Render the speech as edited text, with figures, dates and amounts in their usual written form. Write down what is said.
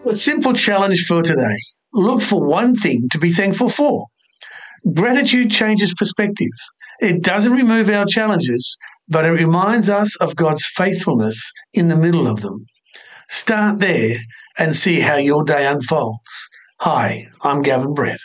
A simple challenge for today. Look for one thing to be thankful for. Gratitude changes perspective. It doesn't remove our challenges, but it reminds us of God's faithfulness in the middle of them. Start there and see how your day unfolds. Hi, I'm Gavin Brett.